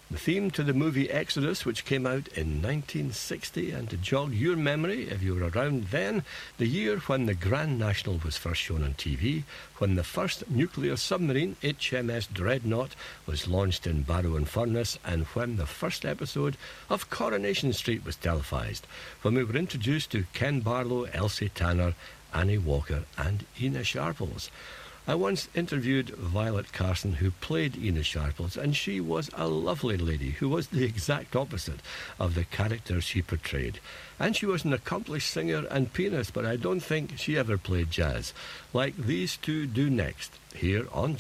The theme to the movie Exodus, which came out in 1960, and to jog your memory, if you were around then, the year when the Grand National was first shown on TV, when the first nuclear submarine, HMS Dreadnought, was launched in Barrow-in-Furness, and when the first episode of Coronation Street was televised, when we were introduced to Ken Barlow, Elsie Tanner, Annie Walker and Ina Sharples. I once interviewed Violet Carson, who played Ina Sharples, and she was a lovely lady who was the exact opposite of the character she portrayed. And she was an accomplished singer and pianist, but I don't think she ever played jazz, like these two do next, here on